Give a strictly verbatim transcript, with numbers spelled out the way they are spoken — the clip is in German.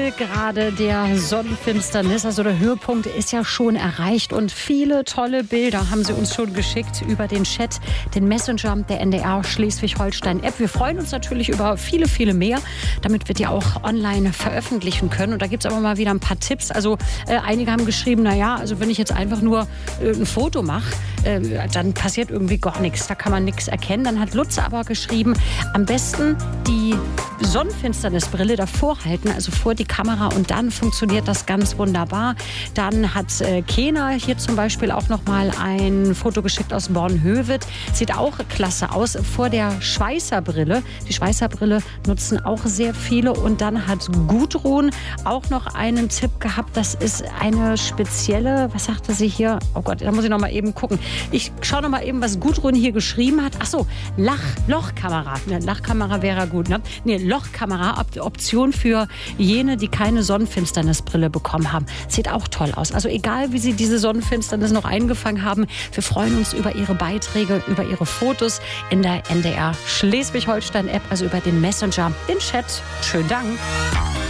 Zielgerade der Sonnenfinsternis, also der Höhepunkt ist ja schon erreicht und viele tolle Bilder haben Sie uns schon geschickt über den Chat, den Messenger der N D R Schleswig-Holstein-App. Wir freuen uns natürlich über viele, viele mehr, damit wir die auch online veröffentlichen können. Und da gibt es aber mal wieder ein paar Tipps. Also äh, einige haben geschrieben, naja, also wenn ich jetzt einfach nur äh, ein Foto mache, äh, dann passiert irgendwie gar nichts. Da kann man nichts erkennen. Dann hat Lutz aber geschrieben, am besten die Sonnenfinsternisbrille davor halten, also vor die Kamera, und dann funktioniert das ganz wunderbar. Dann hat äh, Kena hier zum Beispiel auch noch mal ein Foto geschickt aus Bornhöved. Sieht auch klasse aus vor der Schweißerbrille. Die Schweißerbrille nutzen auch sehr viele. Und dann hat Gudrun auch noch einen Tipp gehabt. Das ist eine spezielle, was sagte sie hier? Oh Gott, da muss ich noch mal eben gucken. Ich schaue noch mal eben, was Gudrun hier geschrieben hat. Ach so, Lach, Lochkamera. Ja, Lachkamera wäre gut, ne? Nee, Lochkamera, Option für jene, die keine Sonnenfinsternisbrille bekommen haben. Sieht auch toll aus. Also egal, wie Sie diese Sonnenfinsternis noch eingefangen haben, wir freuen uns über Ihre Beiträge, über Ihre Fotos in der N D R Schleswig-Holstein-App, also über den Messenger, den Chat. Schönen Dank.